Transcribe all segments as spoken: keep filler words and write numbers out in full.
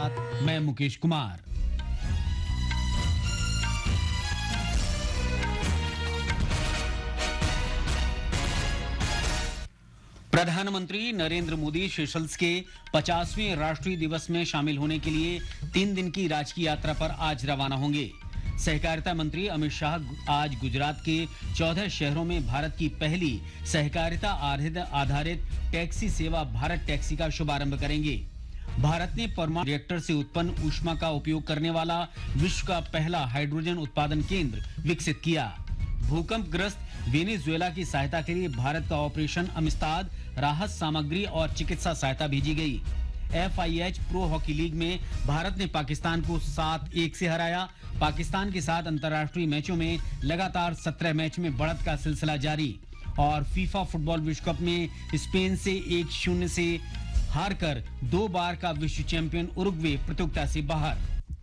साथ मैं मुकेश कुमार। प्रधानमंत्री नरेंद्र मोदी सेशल्स के पचासवें राष्ट्रीय दिवस में शामिल होने के लिए तीन दिन की राजकीय यात्रा पर आज रवाना होंगे। सहकारिता मंत्री अमित शाह आज गुजरात के चौदह शहरों में भारत की पहली सहकारिता आधारित टैक्सी सेवा भारत टैक्सी का शुभारंभ करेंगे। भारत ने परमाणु रिएक्टर से उत्पन्न ऊष्मा का उपयोग करने वाला विश्व का पहला हाइड्रोजन उत्पादन केंद्र विकसित किया। भूकंपग्रस्त वेनेजुएला की सहायता के लिए भारत का ऑपरेशन अमिस्ताद राहत सामग्री और चिकित्सा सहायता भेजी गई। F I H pro hockey league में भारत ने पाकिस्तान को सात एक से हराया। पाकिस्तान के साथ अंतर्राष्ट्रीय मैचों में लगातार सत्रह मैच में बढ़त का सिलसिला जारी। और फीफा फुटबॉल विश्व कप में स्पेन से एक शून्य से हारकर दो बार का विश्व चैंपियन उरुग्वे प्रतियोगिता से बाहर।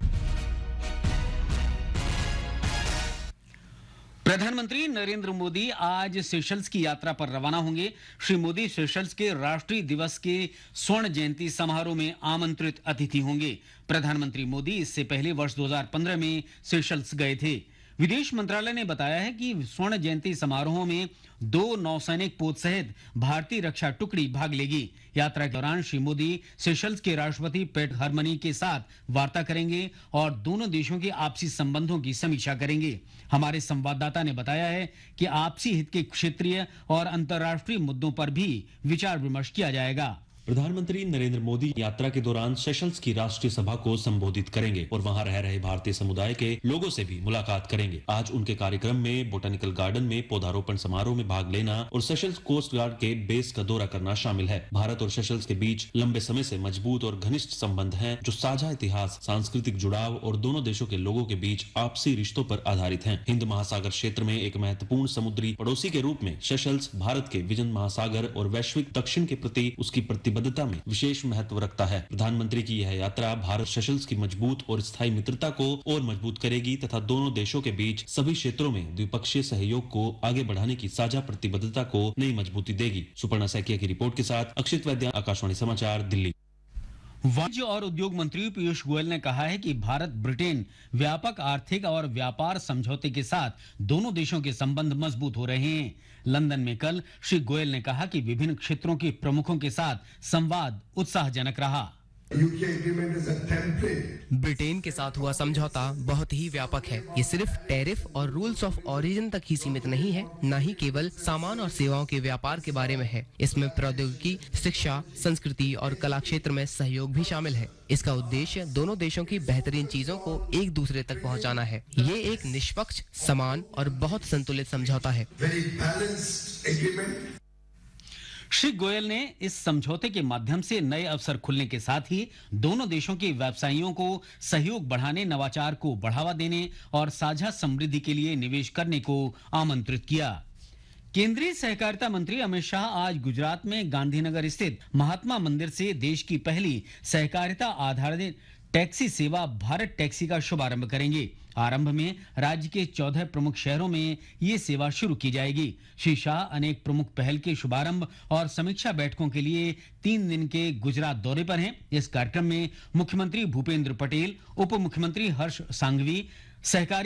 प्रधानमंत्री नरेंद्र मोदी आज सेशल्स की यात्रा पर रवाना होंगे। श्री मोदी सेशल्स के राष्ट्रीय दिवस के स्वर्ण जयंती समारोह में आमंत्रित अतिथि होंगे। प्रधानमंत्री मोदी इससे पहले वर्ष दो हज़ार पंद्रह में सेशल्स गए थे। विदेश मंत्रालय ने बताया है कि स्वर्ण जयंती समारोह में दो नौसैनिक पोत सहित भारतीय रक्षा टुकड़ी भाग लेगी। यात्रा के दौरान श्री मोदी सेशल्स के राष्ट्रपति पेट हरमनी के साथ वार्ता करेंगे और दोनों देशों के आपसी संबंधों की समीक्षा करेंगे। हमारे संवाददाता ने बताया है कि आपसी हित के क्षेत्रीय और अंतर्राष्ट्रीय मुद्दों पर भी विचार विमर्श किया जाएगा। प्रधानमंत्री नरेंद्र मोदी यात्रा के दौरान सेशल्स की राष्ट्रीय सभा को संबोधित करेंगे और वहां रह रहे भारतीय समुदाय के लोगों से भी मुलाकात करेंगे। आज उनके कार्यक्रम में बोटेनिकल गार्डन में पौधारोपण समारोह में भाग लेना और सेशल्स कोस्ट गार्ड के बेस का दौरा करना शामिल है। भारत और सेशल्स के बीच लंबे समय से मजबूत और घनिष्ठ संबंध हैं, जो साझा इतिहास, सांस्कृतिक जुड़ाव और दोनों देशों के लोगों के बीच आपसी रिश्तों पर आधारित हैं। हिंद महासागर क्षेत्र में एक महत्वपूर्ण समुद्री पड़ोसी के रूप में सेशल्स भारत के विजन महासागर और वैश्विक दक्षिण के प्रति उसकी प्रतिबद्धता में विशेष महत्व रखता है। प्रधानमंत्री की यह यात्रा भारत सेशल्स की मजबूत और स्थायी मित्रता को और मजबूत करेगी तथा दोनों देशों के बीच सभी क्षेत्रों में द्विपक्षीय सहयोग को आगे बढ़ाने की साझा प्रतिबद्धता को नई मजबूती देगी। सुपर्णा सैकिया की रिपोर्ट के साथ अक्षित वैद्य, आकाशवाणी समाचार, दिल्ली। वाणिज्य और उद्योग मंत्री पीयूष गोयल ने कहा है कि भारत ब्रिटेन व्यापक आर्थिक और व्यापार समझौते के साथ दोनों देशों के संबंध मजबूत हो रहे हैं। लंदन में कल श्री गोयल ने कहा कि विभिन्न क्षेत्रों के प्रमुखों के साथ संवाद उत्साहजनक रहा। ब्रिटेन के साथ हुआ समझौता बहुत ही व्यापक है। ये सिर्फ टैरिफ और रूल्स ऑफ ओरिजिन तक ही सीमित नहीं है, न ही केवल सामान और सेवाओं के व्यापार के बारे में है। इसमें प्रौद्योगिकी, शिक्षा, संस्कृति और कला क्षेत्र में सहयोग भी शामिल है। इसका उद्देश्य दोनों देशों की बेहतरीन चीजों को एक दूसरे तक पहुंचाना है। ये एक निष्पक्ष, समान और बहुत संतुलित समझौता है। श्री गोयल ने इस समझौते के माध्यम से नए अवसर खुलने के साथ ही दोनों देशों के व्यवसायियों को सहयोग बढ़ाने, नवाचार को बढ़ावा देने और साझा समृद्धि के लिए निवेश करने को आमंत्रित किया। केंद्रीय सहकारिता मंत्री अमित शाह आज गुजरात में गांधीनगर स्थित महात्मा मंदिर से देश की पहली सहकारिता आधारित टैक्सी सेवा भारत टैक्सी का शुभारंभ करेंगे। आरंभ में राज्य के चौदह प्रमुख शहरों में ये सेवा शुरू की जाएगी। श्री शाह अनेक प्रमुख पहल के शुभारंभ और समीक्षा बैठकों के लिए तीन दिन के गुजरात दौरे पर हैं। इस कार्यक्रम में मुख्यमंत्री भूपेंद्र पटेल, उप मुख्यमंत्री हर्ष सांघवी, सहकारी